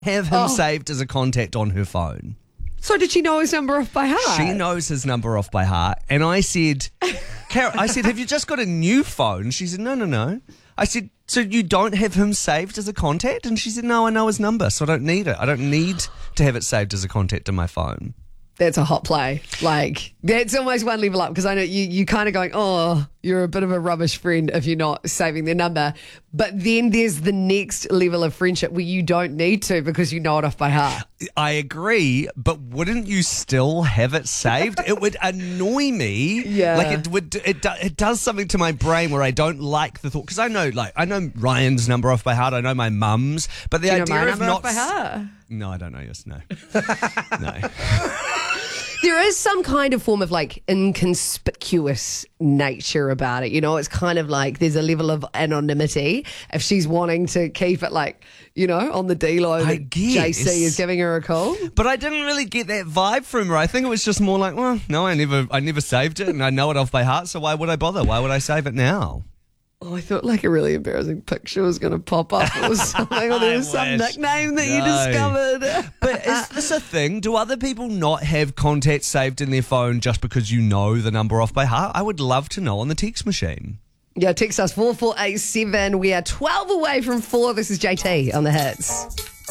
have him saved as a contact on her phone. So did she know his number off by heart? She knows his number off by heart. And I said, have you just got a new phone? She said, no. I said, so you don't have him saved as a contact? And she said, no, I know his number, so I don't need it. I don't need to have it saved as a contact in my phone. That's a hot play. Like, that's almost one level up, because I know you kind of going, oh, you're a bit of a rubbish friend if you're not saving their number. But then there's the next level of friendship where you don't need to because you know it off by heart. I agree, but wouldn't you still have it saved? It would annoy me. Yeah. Like it does something to my brain where I don't like the thought, because I know Ryan's number off by heart. I know my mum's, but the Do you idea know my of number not off by heart? No, I don't know yours. No. No. There is some kind of form of like inconspicuous nature about it. You know, it's kind of like there's a level of anonymity. If she's wanting to keep it like, you know, on the D-Lo that JC is giving her a call. But I didn't really get that vibe from her. I think it was just more like, well, no, I never saved it and I know it off by heart, so why would I bother? Why would I save it now? Oh, I thought like a really embarrassing picture was going to pop up or something, or there was some nickname that you discovered. But is this a thing? Do other people not have contacts saved in their phone just because you know the number off by heart? I would love to know on the text machine. Yeah, text us 4487. We are 12 away from 4. This is JT on the Hits.